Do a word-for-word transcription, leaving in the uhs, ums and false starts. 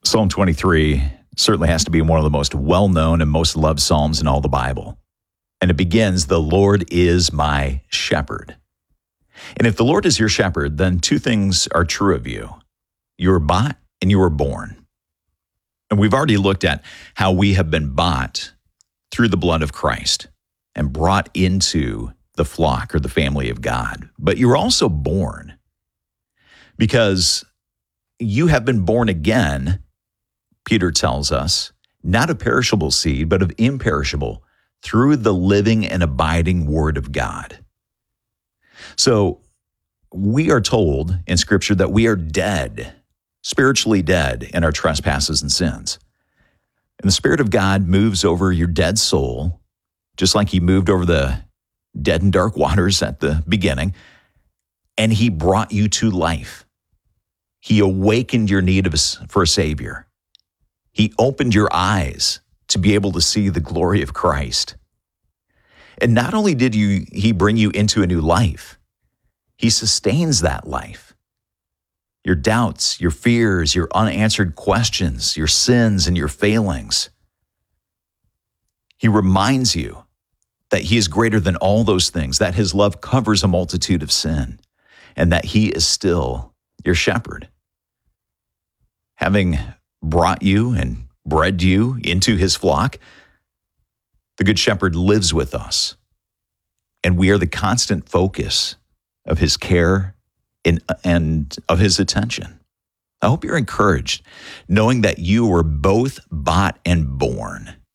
Psalm twenty-three certainly has to be one of the most well-known and most loved psalms in all the Bible. And it begins, "The Lord is my shepherd." And if the Lord is your shepherd, then two things are true of you. You were bought and you were born. And we've already looked at how we have been bought through the blood of Christ and brought into the flock or the family of God. But you were also born because you have been born again, Peter tells us, not of perishable seed, but of imperishable, through the living and abiding Word of God. So we are told in Scripture that we are dead, spiritually dead in our trespasses and sins. And the Spirit of God moves over your dead soul, just like He moved over the dead and dark waters at the beginning, and He brought you to life. He awakened your need of a, for a Savior. He opened your eyes to be able to see the glory of Christ. And not only did you, He bring you into a new life, He sustains that life. Your doubts, your fears, your unanswered questions, your sins and your failings. He reminds you that He is greater than all those things, that His love covers a multitude of sin, and that He is still your shepherd. Having brought you and bred you into His flock, the Good Shepherd lives with us, and we are the constant focus of His care and, and of His attention. I hope you're encouraged, knowing that you were both bought and born.